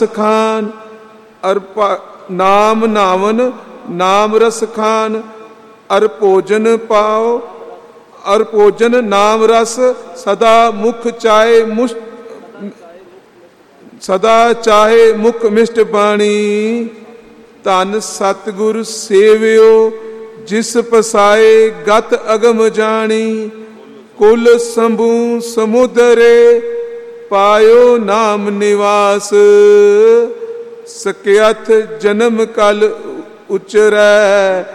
ਖਾਨ ਅਰ ਨਾਮ ਨਾਵਨ ਨਾਮ ਰਸ ਖਾਨ ਅਰ ਭੋਜਨ ਪਾਓ ਅਰ ਭੋਜਨ ਨਾਮ ਰਸ ਸਦਾ ਮੁਖ ਚਾਹੇ ਸਦਾ ਚਾਹੇ ਮੁਖ ਮਿਸ਼ਟ ਬਾਣੀ। ਧੰਨ ਸਤਿਗੁਰ ਸੇਵਿਓ ਜਿਸ ਪਸਾਏ ਗਤ ਅਗਮ ਜਾਣੀ। ਕੁਲ ਸੰਭੂ ਸਮੁਦਰੇ ਪਾਇਓ ਨਾਮ ਨਿਵਾਸ। ਸਕਯਥ ਜਨਮ ਕਲ ਉਚਰੈ